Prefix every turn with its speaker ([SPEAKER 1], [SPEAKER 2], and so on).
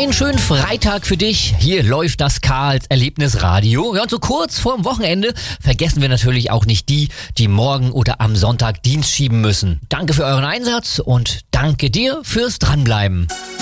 [SPEAKER 1] Einen schönen Freitag für dich. Hier läuft das Karls Erlebnisradio. Ja, und so kurz vorm Wochenende vergessen wir natürlich auch nicht die, die morgen oder am Sonntag Dienst schieben müssen. Danke für euren Einsatz und danke dir fürs Dranbleiben.